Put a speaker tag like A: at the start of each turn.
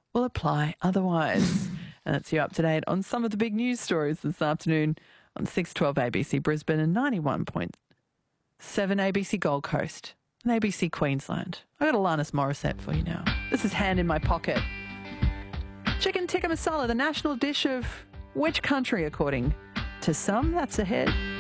A: will apply otherwise. And that's you up to date on some of the big news stories this afternoon on 612 ABC Brisbane and 91.7 ABC Gold Coast and ABC Queensland. I got Alanis Morissette for you now. This is Hand in My Pocket. Chicken tikka masala, the national dish of which country according to some? That's ahead.